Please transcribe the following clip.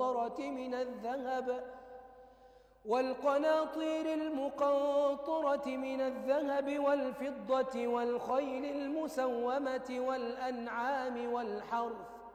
المقنطرة من الذهب والفضة والخيل المسومة والأنعام والحرث